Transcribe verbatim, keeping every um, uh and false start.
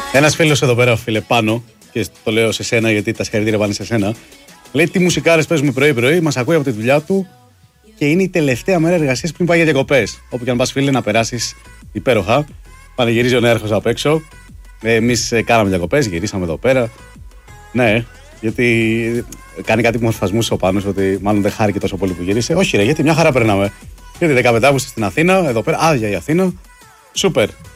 Ένας φίλος εδώ πέρα, φίλε, πάνω, και το λέω σε σένα γιατί τα συγχαρητήρια πάνε σε σένα. Λέει τι μουσικάρες παίζουμε πρωί-πρωί, μας ακούει από τη δουλειά του και είναι η τελευταία μέρα εργασίας πριν πάει για διακοπές. Όπου και αν πας, φίλε, να περάσεις υπέροχα. Πανηγυρίζει ο νέαρχος απ' έξω. Εμείς κάναμε διακοπές, γυρίσαμε εδώ πέρα. Ναι, γιατί κάνει κάτι μορφασμούς ο Πάνος, ότι μάλλον δεν χάρηκε τόσο πολύ που γύρισε. Όχι, ρε, γιατί μια χαρά περνάμε. Γιατί δεκαπέντε Αυγούστου στην Αθήνα, εδώ πέρα, άδεια η Αθήνα. Σούπερ.